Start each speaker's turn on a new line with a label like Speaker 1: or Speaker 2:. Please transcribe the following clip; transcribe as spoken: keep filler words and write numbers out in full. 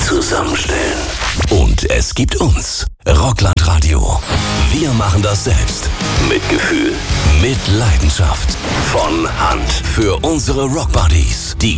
Speaker 1: zusammenstellen. Und es gibt uns. Rockland-Radio. Wir machen das selbst. Mit Gefühl. Mit Leidenschaft. Von Hand. Für unsere Rockbuddies. Die